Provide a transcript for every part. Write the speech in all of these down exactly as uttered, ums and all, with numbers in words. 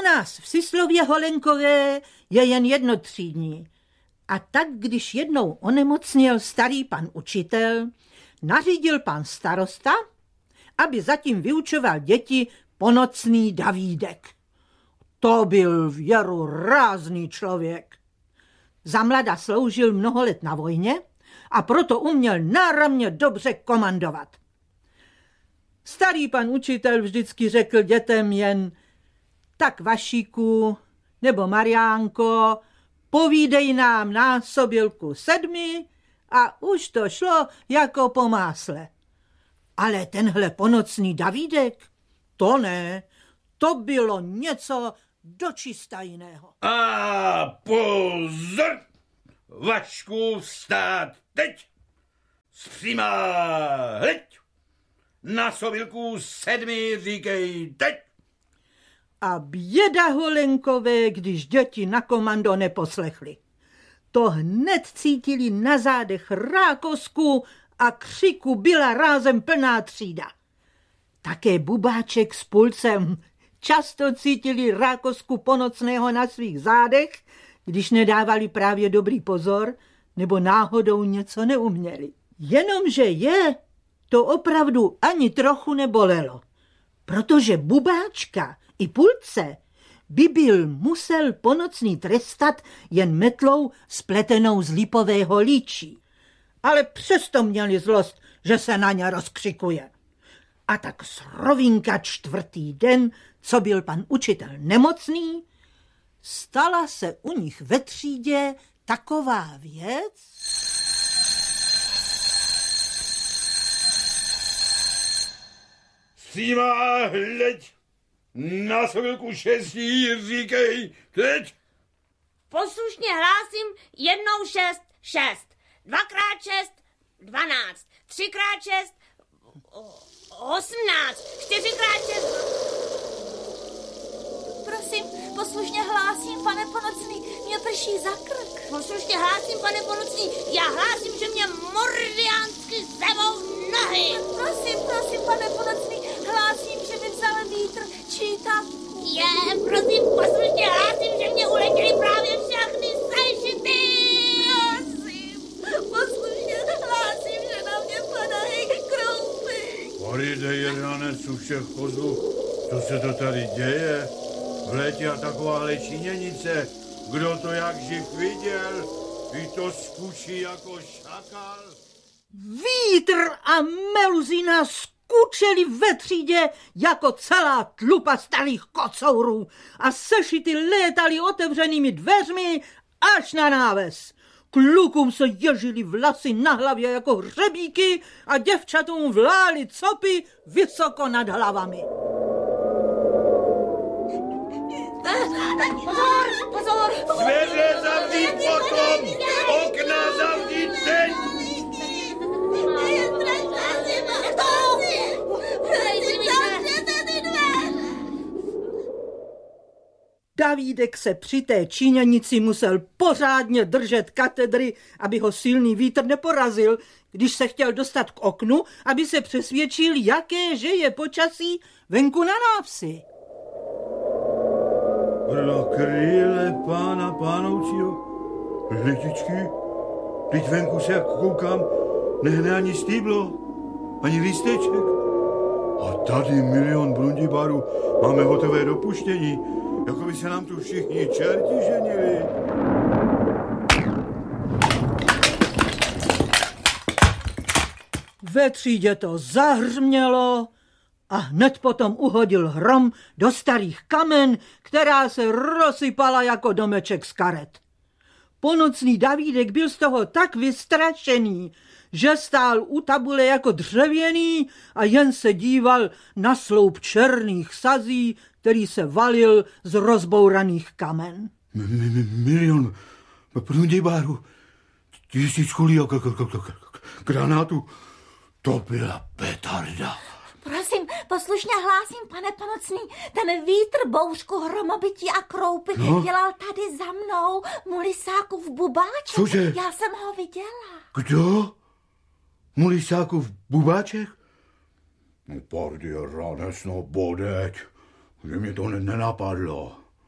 nás v Sislově Holenkové je jen jednotřídní. A tak, když jednou onemocněl starý pan učitel, nařídil pan starosta, aby zatím vyučoval děti Ponocný Davídek. To byl věru rázný člověk. Za mlada sloužil mnoho let na vojně a proto uměl náramně dobře komandovat. Starý pan učitel vždycky řekl dětem jen: tak Vašíku nebo Mariánko, povídej nám násobilku sedmi a už to šlo jako po másle. Ale tenhle Ponocný Davídek, to ne, to bylo něco dočista jiného. A pozor! Vašku, vstát teď! Zpříma hleď! Násobilku sedmi říkej teď! A běda Holenkové, když děti na komando neposlechly. To hned cítili na zádech rákosku a křiku byla rázem plná třída. Také Bubáček s Pulcem často cítili rákosku Ponocného na svých zádech, když nedávali právě dobrý pozor nebo náhodou něco neuměli. Jenomže je to opravdu ani trochu nebolelo, protože Bubáčka i Pulce by byl musel Ponocný trestat jen metlou spletenou z lipového líčí. Ale přesto měli zlost, že se na ně rozkřikuje. A tak srovinka čtvrtý den, co byl pan učitel nemocný, stala se u nich ve třídě taková věc. Zpříma hleď! Násobilku šestí říkej teď! Poslušně hlásím jednou šest, šest. Dvakrát šest, dvanáct. Třikrát šest, osmnáct. Čtyřikrát šest... Prosím, poslušně hlásím, pane Ponocný, mě prší za krk. Poslušně hlásím, pane Ponocný, já hlásím, že mě mordiánsky zevou nohy. Prosím, prosím, pane Ponocný, hlásím, že mi vzal vítr čítavku. Je, prosím, poslušně hlásím, že mě uletěly právě všechny sešity. Prosím, poslušně hlásím, že na mě padají kroupy. Poridej, ranec u všech kozů, co se to tady děje? V létě a takováhle činěnice, kdo to jak živ viděl, i to skučí jako šakal. Vítr a meluzina skučeli ve třídě jako celá tlupa starých kocourů a sešity létali otevřenými dveřmi až na náves. Klukům se ježili vlasy na hlavě jako hřebíky a děvčatům vlály copy vysoko nad hlavami. Pozor, pozor! Dveře zavřít potom, okna zavřít teď! Davídek se při té číňanici musel pořádně držet katedry, aby ho silný vítr neporazil, když se chtěl dostat k oknu, aby se přesvědčil, jaké že je počasí venku na návsi. Pro krýle pána pánoucího, letičky, teď venku se, jak koukám, nehne ani stýblo, ani lísteček. A tady milion brundibárů, máme hotové dopuštění, jako by se nám tu všichni čerti ženili. Ve třídě to zahřmělo a hned potom uhodil hrom do starých kamen, která se rozsypala jako domeček z karet. Ponocný Davídek byl z toho tak vystrašený, že stál u tabule jako dřevěný a jen se díval na sloup černých sazí, který se valil z rozbouraných kamen. Milion brundibárů, tisíc kulí a granátů, to byla petarda. Prosím, poslušně hlásím, pane Ponocný, ten vítr, bouřku, hromobytí a kroupy no? dělal tady za mnou, Mulisákův Bubáček. Cože? Já jsem ho viděla. Kdo? Mulisákův Bubáček? No pardy, ranec, no bodeť, že mě to nenapadlo.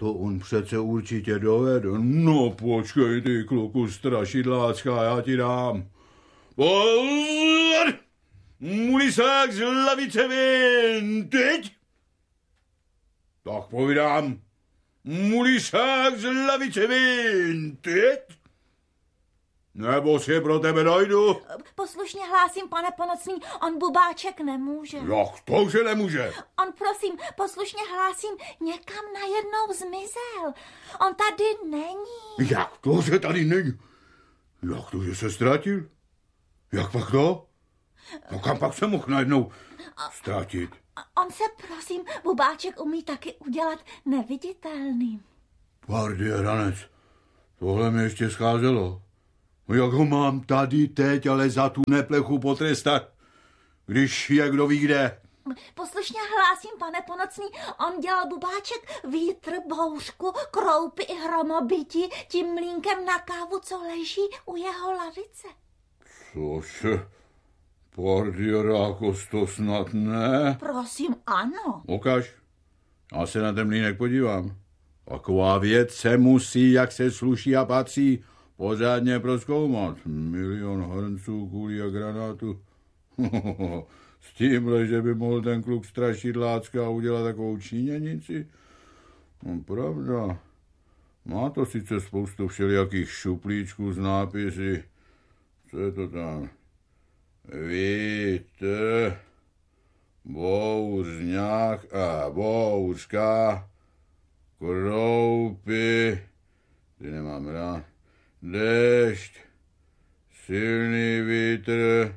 To on přece určitě dovede. No počkej ty, kluku strašidlácká, já ti dám. Pozor! Mulisák z lavice ven, teď? Tak povídám. Mulisák z lavice ven, teď? Nebo si pro tebe dojdu? Poslušně hlásím, pane Ponocný, on Bubáček nemůže. Jak to, že nemůže? On, prosím, poslušně hlásím, někam najednou zmizel. On tady není. Jak to, že tady není? Jak to, že se ztratil? Jak pak to? No kam pak se mohl najednou ztratit? On se, prosím, Bubáček umí taky udělat neviditelným. Pardie, ranec, tohle mi ještě scházelo. Jak ho mám tady teď, ale za tu neplechu potrestat, když je kdo ví kde? Poslušně hlásím, pane Ponocný, on dělal Bubáček vítr, bouřku, kroupy i hromobytí tím mlínkem na kávu, co leží u jeho lavice. Cože? Pardie, rákos, to snad ne? Prosím, ano. Ukaž, já se na ten mlínek podívám. Taková věc se musí, jak se sluší a patří, pořádně prozkoumat. Milion hrnců, kulí a granátů. S tímhle, že by mohl ten kluk strašidlácka udělat takovou číněnici? No pravda. Má to sice spoustu všelijakých šuplíčků z nápisy. Co je to tam? Vítr, bouřňák a bouřka, kroupy, ty nemám rád, déšť, silný vítr,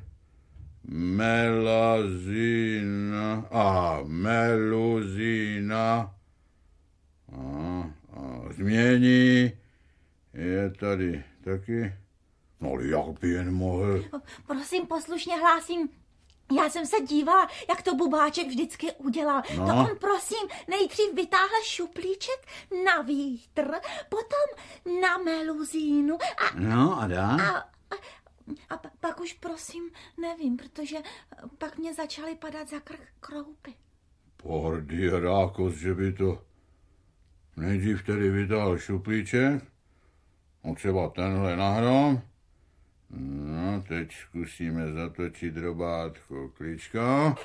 melazína a meluzína a, a změní je tady taky. No ale jak by jen mohl? Prosím, poslušně hlásím, já jsem se dívala, jak to Bubáček vždycky udělal. No. To on, prosím, nejdřív vytáhl šuplíček na vítr, potom na meluzínu a... No a dá? A, a, a pak už, prosím, nevím, protože pak mě začaly padat za krk kroupy. Pardie, rákos, že by to... Nejdřív tedy vytáhl šuplíček, no třeba tenhle nahrom. No, teď zkusíme zatočit drobátko klička.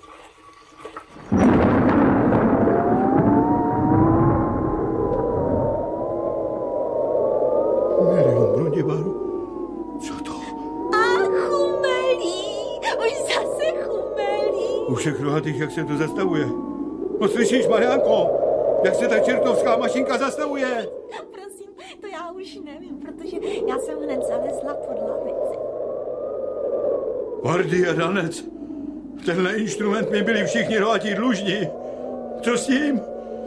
Milion Brodibaru, co to? A chumelí, už zase chumelí. U všech rohatých, jak se to zastavuje. No slyšíš, Mariánko, jak se ta čertovská mašinka zastavuje? Prosím, to já už nevím, protože já jsem hned zalezla pod lavici. Pardie, ranec, tenhle instrument mi byli všichni rohatí dlužní. Co s tím?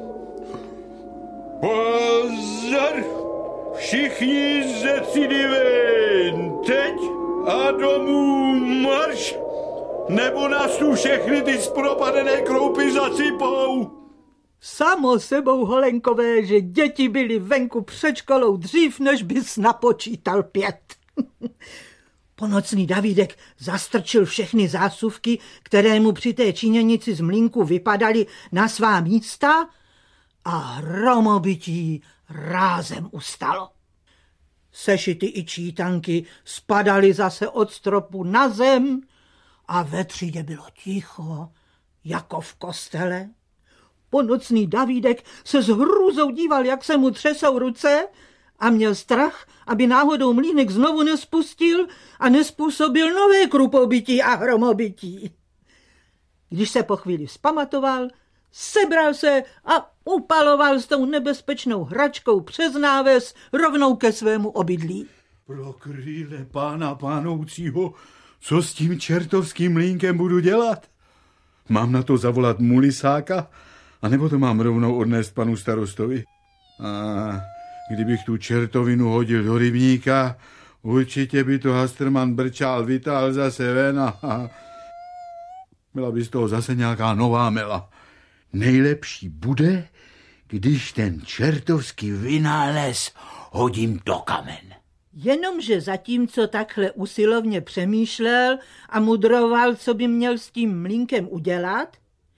Pozor! Všichni ze třídy ven, teď a domů marš, nebo nás tu všechny ty zpropadené kroupy zasypou. Samo sebou, Holenkové, že děti byly venku před školou dřív, než bys napočítal pět. Ponocný Davídek zastrčil všechny zásuvky, které mu při té číněnici z mlýnku vypadaly, na svá místa a hromobytí rázem ustalo. Sešity i čítanky spadaly zase od stropu na zem a ve třídě bylo ticho, jako v kostele. Ponocný Davídek se s hrůzou díval, jak se mu třesou ruce a měl strach, aby náhodou mlýnek znovu nespustil a nespůsobil nové krupobytí a hromobytí. Když se po chvíli vzpamatoval, sebral se a upaloval s tou nebezpečnou hračkou přes náves rovnou ke svému obydlí. Pro krýle pána pánoucího, co s tím čertovským mlýnkem budu dělat? Mám na to zavolat Mulisáka, anebo to mám rovnou odnést panu starostovi? A kdybych tu čertovinu hodil do rybníka, určitě by to Hastrman Brčál vytáhl zase ven a byla by z toho zase nějaká nová mela. Nejlepší bude, když ten čertovský vynález hodím do kamen. Jenomže zatímco takhle usilovně přemýšlel a mudroval, co by měl s tím mlýnkem udělat,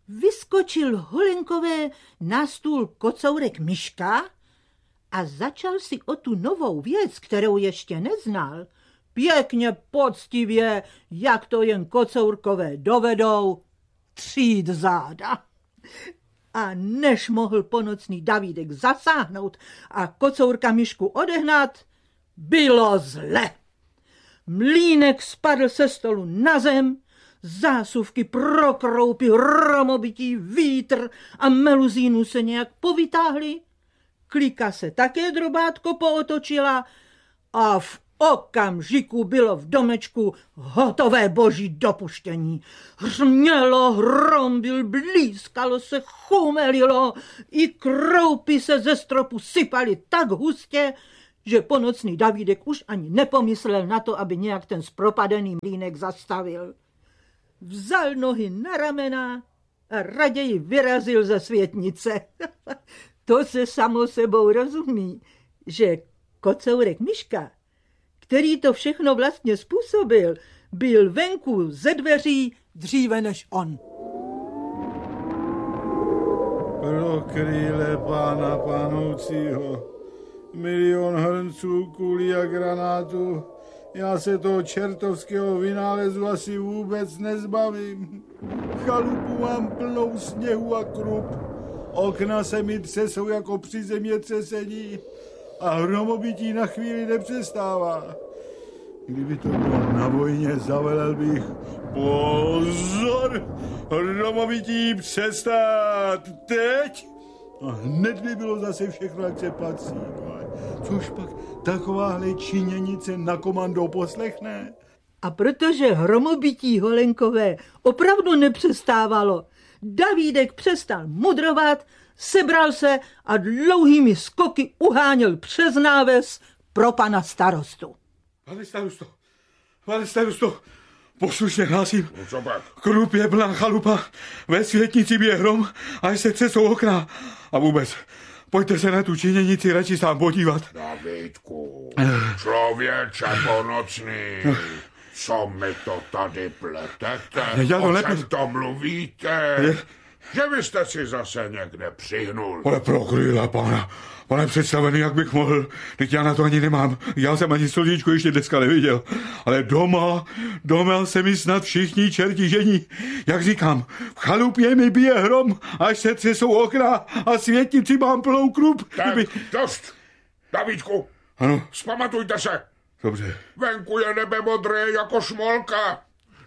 vyskočil Holenkové na stůl kocourek Miška a začal si o tu novou věc, kterou ještě neznal, pěkně poctivě, jak to jen kocourkové dovedou, třít záda. A než mohl ponocný Davídek zasáhnout a kocourka Mišku odehnat, bylo zle. Mlýnek spadl se stolu na zem, zásuvky prokroupy, hromobití, vítr a meluzínu se nějak povytáhly, klika se také drobátko pootočila a v okamžiku bylo v domečku hotové boží dopuštění. Hřmělo, hrombil, blízkalo se, chumelilo, i kroupy se ze stropu sypaly tak hustě, že ponocný Davídek už ani nepomyslel na to, aby nějak ten zpropadený mlýnek zastavil. Vzal nohy na ramena a raději vyrazil ze světnice. To se samo sebou rozumí, že kocourek Miška, který to všechno vlastně způsobil, byl venku ze dveří dříve než on. Pro krýle pána pánoucího, milion hrnců, kulí a granátů, já se toho čertovského vynálezu asi vůbec nezbavím. Chalupu mám plnou sněhu a krup, okna se mi třesou jako při zemětřesení a hromobití na chvíli nepřestává. Kdyby to bylo na vojně, zavelel bych: pozor, hromobití přestát teď! A hned by bylo zase všechno, jak se patří. Což pak takováhle činěnice na komando poslechne? A protože hromobití Holenkové opravdu nepřestávalo, Davídek přestal mudrovat, sebral se a dlouhými skoky uháněl přes náves pro pana starostu. Pane starosto, pane starosto, poslušně hlásím. No co pak? Krup je plná chalupa, ve světnici bije hrom, až se třesou okna. A vůbec, pojďte se na tu činěnici radši sám podívat. Davídku, člověče ponocný, co mi to tady pletete? Já to o nepe... čem to mluvíte? Je... Že vy jste si zase někde přihnul. Ale pro krýla pána, pane představený, jak bych mohl, teď já na to ani nemám. Já jsem ani slníčku ještě dneska neviděl. Ale doma, doma se mi snad všichni čerti žení. Jak říkám, v chalupě mi bije hrom, až se třesou okna a světnici mám plnou krup. Tak, kdyby... dost. Davídku, ano. Vzpamatujte se. Dobře. Venku je nebe modré jako šmolka.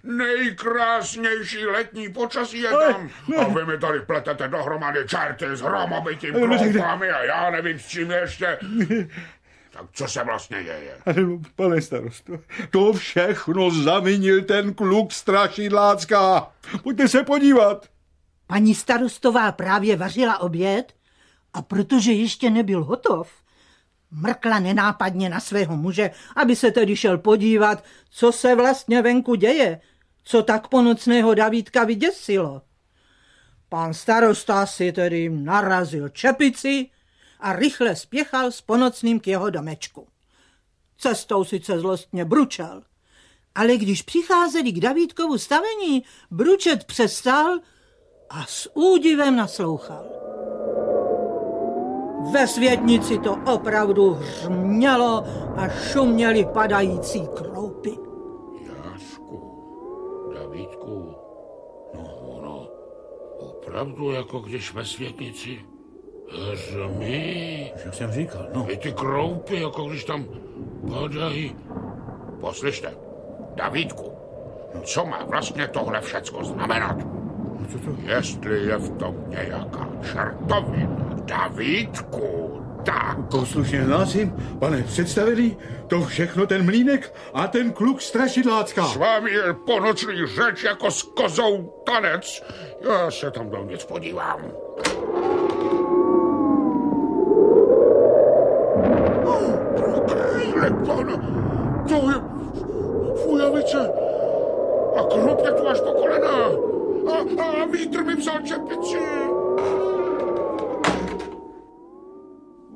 Nejkrásnější letní počasí je tam. A vy mi tady pletete dohromady čerty s hromobitím kroupami a já nevím s čím ještě. Tak co se vlastně děje? Pane starosto, to všechno zavinil ten kluk strašidlácká. Pojďte se podívat. Paní starostová právě vařila oběd a protože ještě nebyl hotov, mrkla nenápadně na svého muže, aby se tedy šel podívat, co se vlastně venku děje, co tak ponocného Davídka vyděsilo. Pán starosta si tedy narazil čepici a rychle spěchal s ponocným k jeho domečku. Cestou sice zlostně bručel, ale když přicházeli k Davídkovu stavení, bručet přestal a s údivem naslouchal. Ve světnici to opravdu hřmělo a šuměly padající kroupy. Jášku, Davídku, no ono, opravdu jako když ve světnici hřmí. Co jsem říkal, no. I ty kroupy, jako když tam padají. Poslyšte, Davídku, co má vlastně tohle všecko znamenat? No co to? Jestli je v tom nějaká čertovina, Davídku, tak. Poslušně hlásím, pane představený, to všechno ten mlýnek a ten kluk strašidlácká. S vámi je ponoční řeč jako s kozou tanec. Já se tam dovnitř podívám. Pane, to je fujavice a krup je tu až po kolena a, a vítr mi vzal čepici.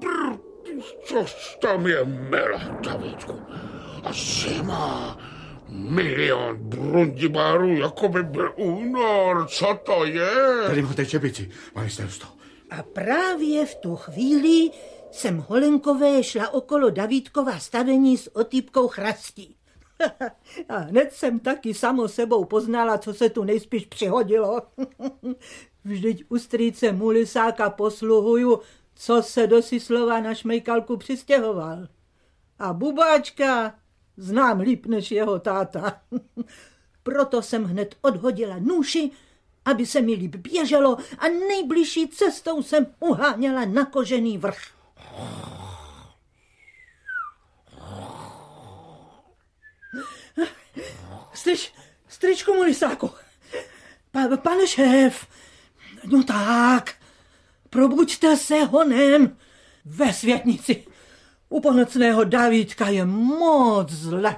Brr, což tam je mela, Davídku. A zima, Milion brundibárů, jako by byl únor. Co to je? Tady máte čepici, pane starosto. A právě v tu chvíli jsem Holenkové šla okolo Davídkova stavení s otýpkou chrastí. A hned jsem taky samo sebou poznala, co se tu nejspíš přihodilo. Vždyť u strýce Mulisáka posluhuju, co se do Sislova na Šmejkalku přistěhoval. A Bubáčka znám líp než jeho táta. Proto jsem hned odhodila nůši, aby se mi líp běželo, a nejbližší cestou jsem uháněla na Kožený vrch. Stryč, stričku Mulisáku, pa, pane šéf, no tak, probuďte se honem. Ve světnici u Ponocného Davídka je moc zle.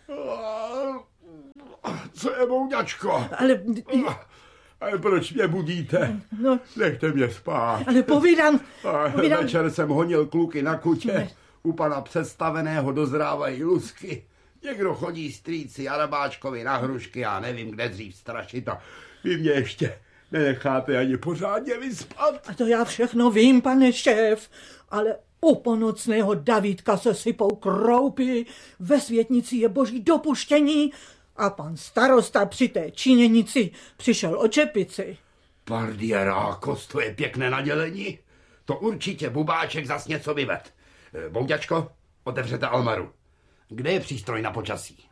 Co je, Bouňačko? Ale... Ale proč mě budíte? No, Nechte mě spát. ale povídám, povídám... Večer jsem honil kluky na kutě. U pana představeného dozrávají lusky. Někdo chodí strýci Arabáčkovi na hrušky, já nevím, kde dřív strašit, a vy mě ještě nenecháte ani pořádně vyspat. A to já všechno vím, pane šéf, ale u Ponocného Davídka se sypou kroupy, ve světnici je boží dopuštění a pan starosta při té činěnici přišel o čepici. Pardierákos, to je pěkné nadělení. To určitě Bubáček zas něco vyved. Bouďačko, otevřete almaru. Kde je přístroj na počasí?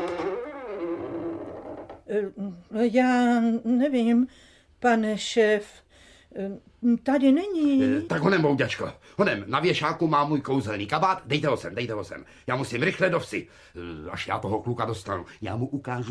Já nevím, pane šéf. Tady není. Tak honem, Bouďačko, honem, na věšáku má můj kouzelný kabát, dejte ho sem, dejte ho sem. Já musím rychle do vsi, až já toho kluka dostanu. Já mu ukážu.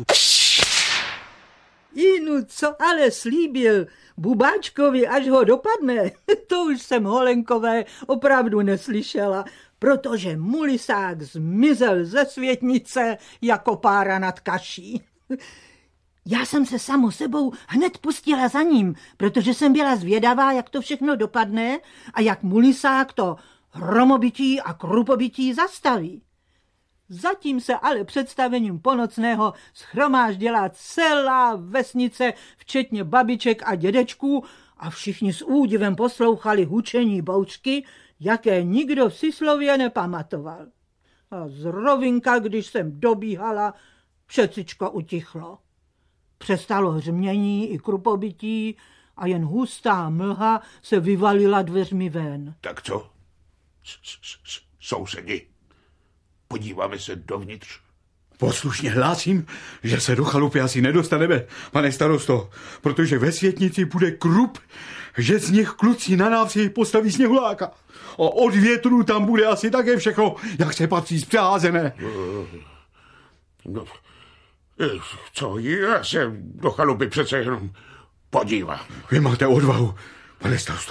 Inu, co ale slíbil Bubáčkovi, až ho dopadne, to už jsem Holenkové opravdu neslyšela, protože Mulisák zmizel ze světnice jako pára nad kaší. Já jsem se samo sebou hned pustila za ním, protože jsem byla zvědavá, jak to všechno dopadne a jak Mulisák to hromobytí a krupobytí zastaví. Zatím se ale představením Ponocného shromáždila celá vesnice, včetně babiček a dědečků, a všichni s údivem poslouchali hučení bouřky, jaké nikdo v Sislově nepamatoval. A zrovinka, když jsem dobíhala, všecičko utichlo. Přestalo hřmění i krupobytí a jen hustá mlha se vyvalila dveřmi ven. Tak co? Sousedi, podíváme se dovnitř. Poslušně hlásím, že se do chalupy asi nedostaneme, pane starosto, protože ve světnici bude krup, že z nich kluci na návsi postaví sněhuláka. A od větru tam bude asi také všechno, jak se patří zpřázené. No, co, já se do chalupy přece jenom podívám. Vy máte odvahu, pane starosto.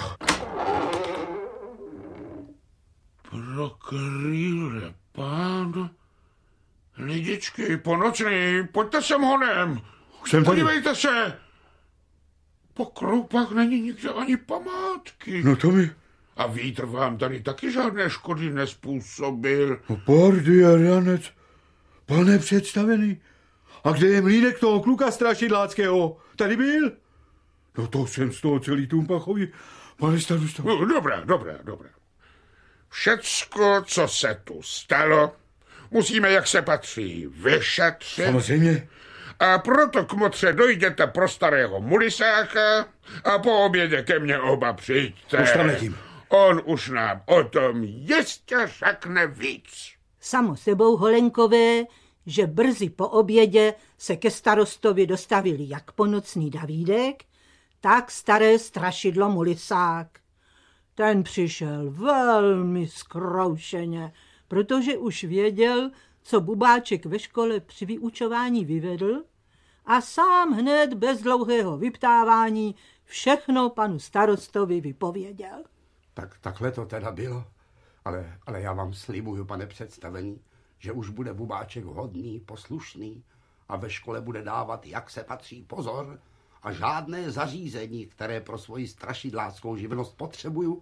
Pro krýle, pán... Lidičky, Ponocný, pojďte sem honem. Jsem tady. Podívejte se. Po kroupách není nikde ani památky. No to mi... A vítr vám tady taky žádné škody nespůsobil. No pardia ranec, pane představený. A kde je mlýnek toho kluka strašidláckého? Tady byl? No to jsem z toho celý Tumpachový, pane starosto. No, dobré, dobré, dobré. Všecko, co se tu stalo, musíme, jak se patří, vyšetřit. Samozřejmě. A proto k motře dojděte pro starého Mulisáka a po obědě ke mně oba přijďte. Už tam letím. On už nám o tom jistě řekne víc. Samo sebou Holenkové, že brzy po obědě se ke starostovi dostavili jak Ponocný Davídek, tak staré strašidlo Mulisák. Ten přišel velmi zkroušeně, protože už věděl, co Bubáček ve škole při vyučování vyvedl, a sám hned bez dlouhého vyptávání všechno panu starostovi vypověděl. Tak takhle to teda bylo, ale, ale já vám slibuju, pane představení, že už bude Bubáček hodný, poslušný a ve škole bude dávat, jak se patří, pozor, a žádné zařízení, které pro svoji strašidláckou živnost potřebuju,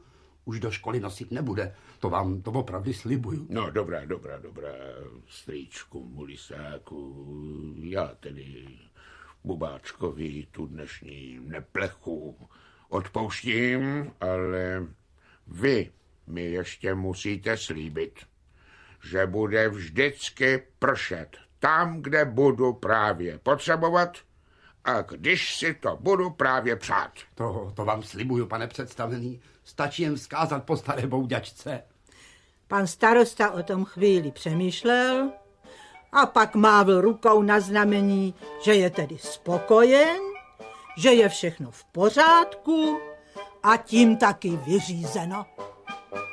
už do školy nosit nebude. To vám to opravdu slibuju. No, dobrá, dobrá, dobrá, strýčku Mulisáku, já tedy Bubáčkovi tu dnešní neplechu odpouštím, ale vy mi ještě musíte slíbit, že bude vždycky pršet tam, kde budu právě potřebovat a když si to budu právě přát. To, to vám slibuju, pane představený. Stačí jen vzkázat po staré bouďačce. Pan starosta o tom chvíli přemýšlel a pak mávl rukou na znamení, že je tedy spokojen, že je všechno v pořádku a tím taky vyřízeno.